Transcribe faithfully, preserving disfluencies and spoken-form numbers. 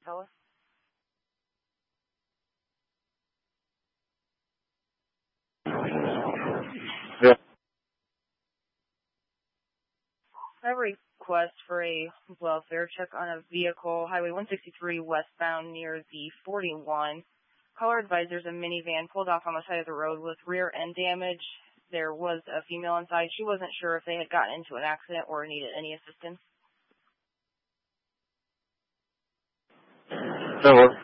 Tell us. Yeah. I have a request for a welfare check on a vehicle, Highway one sixty-three westbound near the forty-one. Caller advisors a minivan pulled off on the side of the road with rear end damage. There was a female inside. She wasn't sure if they had gotten into an accident or needed any assistance. That works.